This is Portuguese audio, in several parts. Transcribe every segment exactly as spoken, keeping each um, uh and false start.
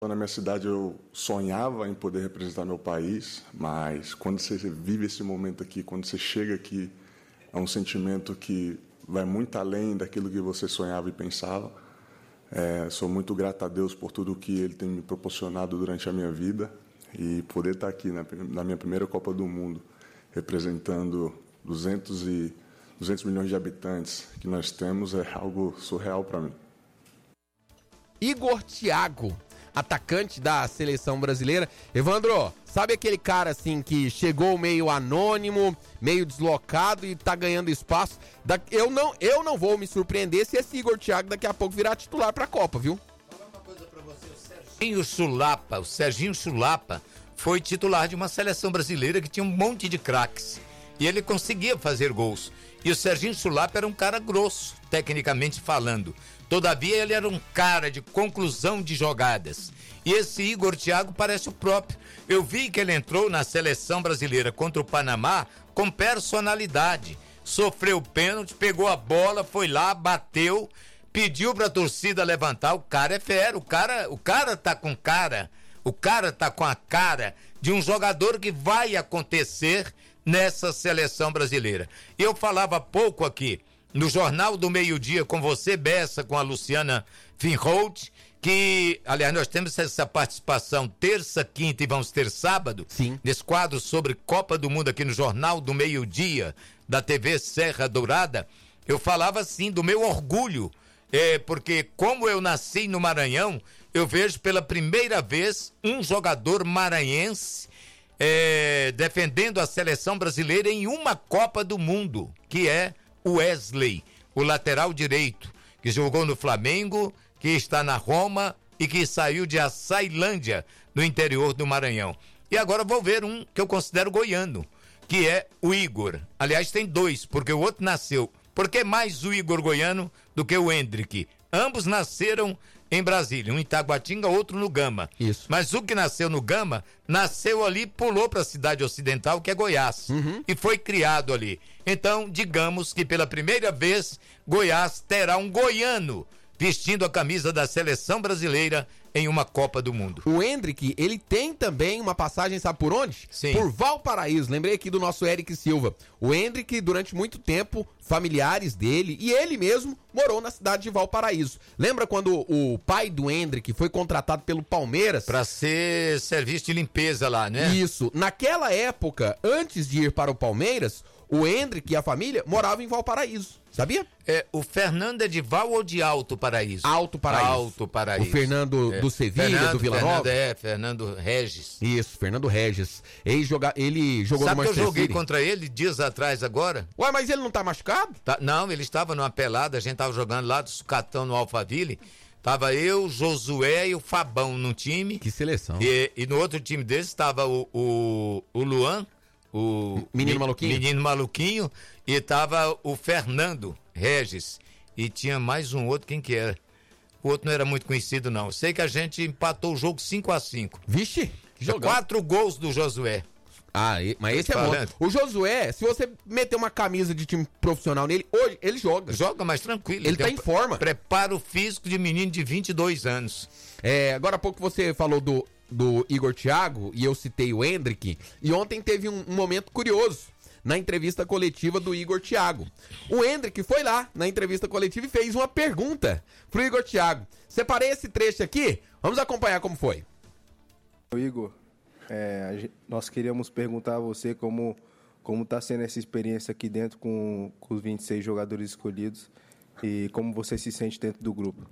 Na minha cidade eu sonhava em poder representar meu país, mas quando você vive esse momento aqui, quando você chega aqui, é um sentimento que vai muito além daquilo que você sonhava e pensava. É, sou muito grato a Deus por tudo que Ele tem me proporcionado durante a minha vida e poder estar aqui na, na minha primeira Copa do Mundo, representando duzentos, e, duzentos milhões de habitantes que nós temos, é algo surreal para mim. Igor Thiago, atacante da seleção brasileira. Evandro, sabe aquele cara assim que chegou meio anônimo, meio deslocado e tá ganhando espaço? Da... Eu, não, eu não vou me surpreender se esse Igor Thiago daqui a pouco virar titular pra Copa, viu? Vou falar uma coisa pra você, o Serginho Chulapa, o Serginho Chulapa foi titular de uma seleção brasileira que tinha um monte de craques e ele conseguia fazer gols. E o Serginho Chulapa era um cara grosso, tecnicamente falando. Todavia, ele era um cara de conclusão de jogadas. E esse Igor Thiago parece o próprio. Eu vi que ele entrou na seleção brasileira contra o Panamá com personalidade. Sofreu pênalti, pegou a bola, foi lá, bateu, pediu pra torcida levantar. O cara é fera, o cara, o cara tá com cara, o cara tá com a cara de um jogador que vai acontecer nessa seleção brasileira. Eu falava há pouco aqui, no Jornal do Meio-Dia, com você, Bessa, com a Luciana Finholt, que, aliás, nós temos essa participação terça, quinta e vamos ter sábado. Sim. Nesse quadro sobre Copa do Mundo aqui no Jornal do Meio-Dia, da T V Serra Dourada. Eu falava, assim, do meu orgulho, é, porque como eu nasci no Maranhão, eu vejo pela primeira vez um jogador maranhense é, defendendo a seleção brasileira em uma Copa do Mundo, que é Wesley, o lateral direito, que jogou no Flamengo, que está na Roma e que saiu de Açailândia, no interior do Maranhão. E agora vou ver um que eu considero goiano, que é o Igor. Aliás, tem dois, porque o outro nasceu. Por que mais o Igor goiano do que o Hendrick? Ambos nasceram em Brasília, um em Taguatinga, outro no Gama. Isso. Mas o que nasceu no Gama, nasceu ali, pulou para a cidade ocidental, que é Goiás, uhum. e foi criado ali. Então, digamos que pela primeira vez, Goiás terá um goiano vestindo a camisa da seleção brasileira em uma Copa do Mundo. O Hendrick, ele tem também uma passagem, sabe por onde? Sim. Por Valparaíso. Lembrei aqui do nosso Eric Silva. O Hendrick, durante muito tempo, familiares dele e ele mesmo morou na cidade de Valparaíso. Lembra quando o pai do Hendrick foi contratado pelo Palmeiras? Para ser serviço de limpeza lá, né? Isso. Naquela época, antes de ir para o Palmeiras, o Hendrick e a família moravam em Valparaíso. Sabia? É, o Fernando é de Val ou de Alto Paraíso? Alto Paraíso. Alto Paraíso. O Fernando é. do Sevilha, Fernando, do Vila Fernando, Nova. É, Fernando Regis. Isso, Fernando Regis. Ele, joga, ele jogou Sabe no que eu Manchester joguei City. contra ele dias atrás agora? Ué, mas ele não tá machucado? Tá, não, ele estava numa pelada, a gente tava jogando lá do Sucatão no Alphaville. Tava eu, Josué e o Fabão num time. Que seleção. E, e no outro time desse estava o, o, o Luan, o Menino me, Maluquinho. Menino Maluquinho, e tava o Fernando Regis. E tinha mais um outro, quem que era? O outro não era muito conhecido, não. Sei que a gente empatou o jogo cinco a cinco. Vixe, que jogão. Quatro gols do Josué. Ah, e- mas esse é Falando. bom. O Josué, se você meter uma camisa de time profissional nele, hoje ele joga. Joga mais tranquilo. Ele tá Tem em forma. Preparo físico de menino de vinte e dois anos. É, agora há pouco você falou do, do Igor Thiago e eu citei o Hendrick. E ontem teve um, um momento curioso na entrevista coletiva do Igor Thiago. O Hendrick foi lá na entrevista coletiva e fez uma pergunta pro Igor Thiago. Separei esse trecho aqui, vamos acompanhar como foi. Igor, é, a gente- nós queríamos perguntar a você como como está sendo essa experiência aqui dentro com, com os vinte e seis jogadores escolhidos e como você se sente dentro do grupo.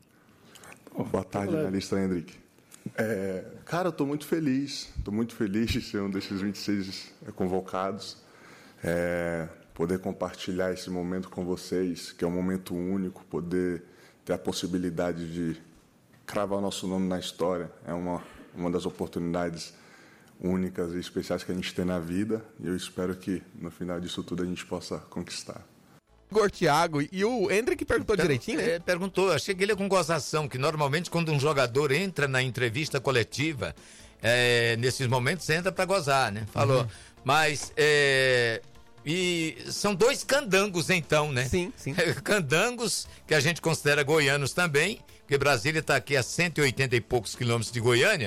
Boa tarde, jornalista Hendrick. É, cara, eu estou muito feliz, estou muito feliz de ser um desses vinte e seis convocados, é, poder compartilhar esse momento com vocês, que é um momento único, poder ter a possibilidade de cravar nosso nome na história, é uma, uma das oportunidades únicas e especiais que a gente tem na vida, e eu espero que no final disso tudo a gente possa conquistar. Igor Thiago e o Hendrick perguntou direitinho, né? É, perguntou, achei que ele é com gozação, que normalmente quando um jogador entra na entrevista coletiva, é, nesses momentos entra pra gozar, né? Falou, Uhum. mas é, e são dois candangos então, né? Sim, sim. Candangos, que a gente considera goianos também, porque Brasília está aqui a cento e oitenta e poucos quilômetros de Goiânia.